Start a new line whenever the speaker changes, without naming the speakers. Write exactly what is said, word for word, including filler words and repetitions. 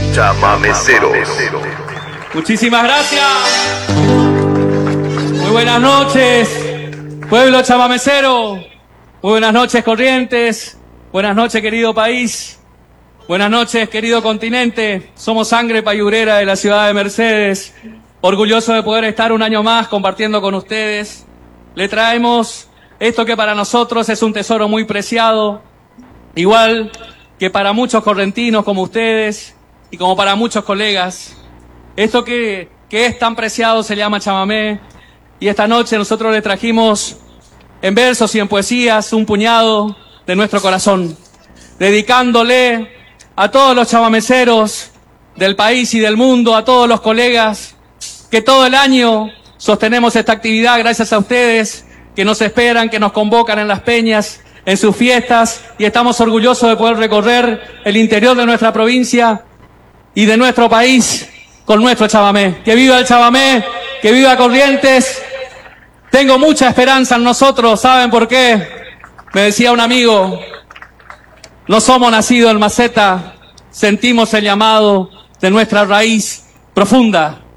Chamameceros.
Muchísimas gracias. Muy buenas noches, pueblo chamamecero. Muy buenas noches, Corrientes. Buenas noches, querido país. Buenas noches, querido continente. Somos Sangre Payurera de la ciudad de Mercedes. Orgulloso de poder estar un año más compartiendo con ustedes. Le traemos esto que para nosotros es un tesoro muy preciado, igual que para muchos correntinos como ustedes y como para muchos colegas. Esto que, que es tan preciado se llama chamamé, y esta noche nosotros le trajimos en versos y en poesías un puñado de nuestro corazón, dedicándole a todos los chamameceros del país y del mundo, a todos los colegas que todo el año sostenemos esta actividad gracias a ustedes, que nos esperan, que nos convocan en las peñas, en sus fiestas, y estamos orgullosos de poder recorrer el interior de nuestra provincia y de nuestro país con nuestro chamamé. ¡Que viva el chamamé! ¡Que viva Corrientes! Tengo mucha esperanza en nosotros, ¿saben por qué? Me decía un amigo, no somos nacidos en maceta, sentimos el llamado de nuestra raíz profunda.